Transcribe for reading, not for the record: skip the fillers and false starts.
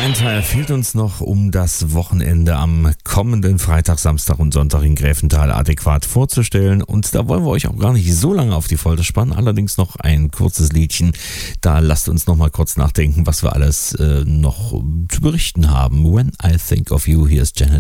Ein Teil fehlt uns noch, um das Wochenende am kommenden Freitag, Samstag und Sonntag in Gräfenthal adäquat vorzustellen. Und da wollen wir euch auch gar nicht so lange auf die Folter spannen. Allerdings noch ein kurzes Liedchen. Da lasst uns noch mal kurz nachdenken, was wir alles noch zu berichten haben. When I Think of You, hier ist Janet